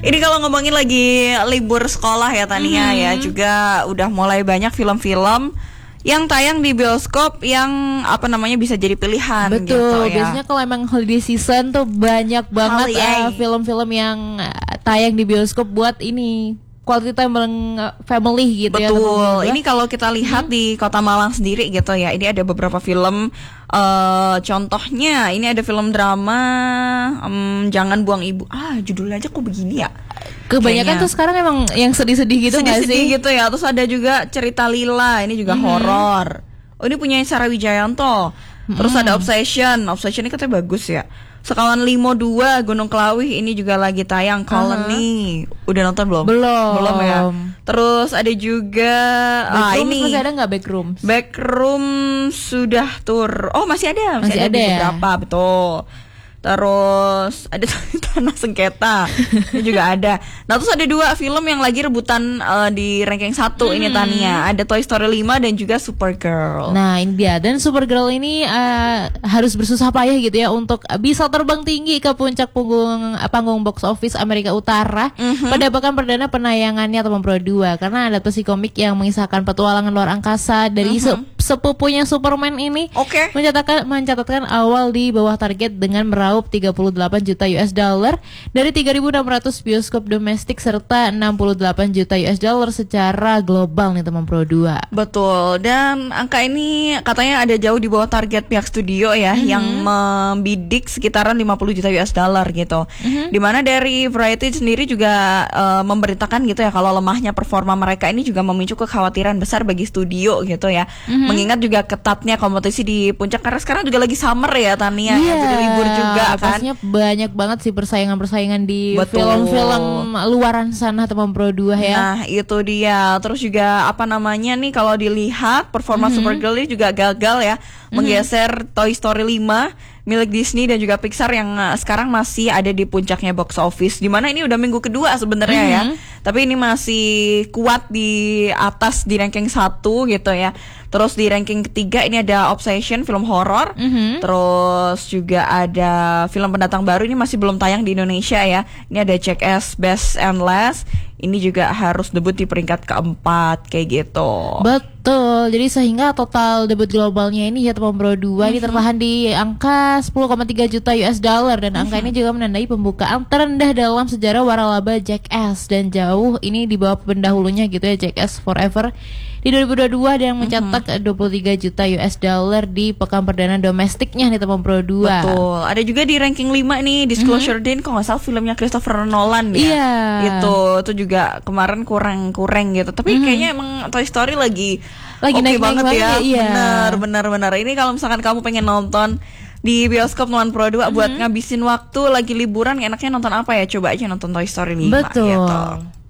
Ini kalau ngomongin lagi libur sekolah ya Tania ya, juga udah mulai banyak film-film yang tayang di bioskop yang bisa jadi pilihan. Betul, gitu, ya. biasanya kalau emang holiday season tuh banyak banget film-film yang tayang di bioskop buat ini quality time bareng family gitu. Betul. Ya. Ini kalau kita lihat di Kota Malang sendiri gitu ya, ini ada beberapa film. Contohnya ini ada film drama Jangan Buang Ibu. Judulnya aja kok begini ya. Kebanyakan tuh sekarang emang yang sedih-sedih gitu nggak sih? Sedih gitu ya. Terus ada juga Cerita Lila, ini juga horor. Oh, ini punya Sarah Wijayanto. Terus ada Obsession ini katanya bagus ya. Sekawan Limo 2 Gunung Kelawih, ini juga lagi tayang. Colony. Udah nonton belum? Belum ya. Terus ada juga ini masih ada nggak Backrooms? Backrooms sudah tur. Oh, masih ada ya? Beberapa, betul. Terus ada Tanah Sengketa. Ini juga ada. Nah, terus ada 2 film yang lagi rebutan di ranking 1 ini Tania. Ada Toy Story 5 dan juga Supergirl. Nah, ini dia. Dan Supergirl ini harus bersusah payah gitu ya untuk bisa terbang tinggi ke puncak panggung box office Amerika Utara pada pekan perdana penayangannya tahun Pro 2 karena adaptasi komik yang mengisahkan petualangan luar angkasa dari sepupunya Superman ini mencatatkan awal di bawah target dengan meraup 38 juta US dollar dari 3.600 bioskop domestik serta 68 juta US dollar secara global nih teman Pro 2. Betul, dan angka ini katanya ada jauh di bawah target pihak studio ya yang membidik sekitaran 50 juta US dollar gitu. Dimana dari Variety sendiri juga memberitakan gitu ya kalau lemahnya performa mereka ini juga memicu kekhawatiran besar bagi studio gitu ya. Mengingat juga ketatnya kompetisi di puncak karena sekarang juga lagi summer ya Tania, jadi libur juga kan. Pastinya banyak banget sih persaingan di film-film luaran sana teman Pro 2 ya. Nah, itu dia. Terus juga nih kalau dilihat performa Supergirl ini juga gagal ya menggeser Toy Story 5 milik Disney dan juga Pixar yang sekarang masih ada di puncaknya box office. Dimana ini udah minggu kedua sebenarnya ya. Tapi ini masih kuat di atas di ranking 1 gitu ya. Terus di ranking ketiga ini ada Obsession, film horor. Terus juga ada film pendatang baru, ini masih belum tayang di Indonesia ya. Ini ada Jackass Best and Last. Ini juga harus debut di peringkat keempat kayak gitu. Betul. Jadi sehingga total debut globalnya ini ya teman Pro 2 ini tertahan di angka 10,3 juta US dollar dan angka ini juga menandai pembukaan terendah dalam sejarah waralaba Jackass dan jauh ini di bawah pendahulunya gitu ya Jackass Forever di 2022 dan mencetak 23 juta US dollar di pekan perdana domestiknya nih teman Pro 2. Betul. Ada juga di ranking 5 nih Disclosure Din, kok nggak salah filmnya Christopher Nolan ya. Iya. Itu juga kemarin kurang gitu. Tapi kayaknya emang Toy Story lagi naik banget ya. Iya. Benar. Ini kalau misalkan kamu pengen nonton di bioskop Nuan Pro 2 buat ngabisin waktu lagi liburan, enaknya nonton apa ya? Coba aja nonton Toy Story 5 Betul. gitu.